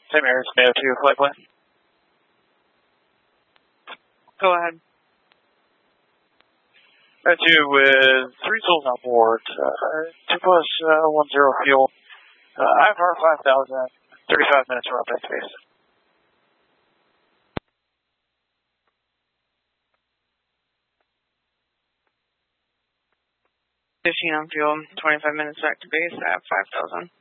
Same here, it's Mayo 2, flight plan. Go ahead. Mayo 2 with 3 souls on board. 2 plus 10 fuel. IFR 5000, 35 minutes we're up at space. 15 on fuel, 25 minutes back to base at 5,000.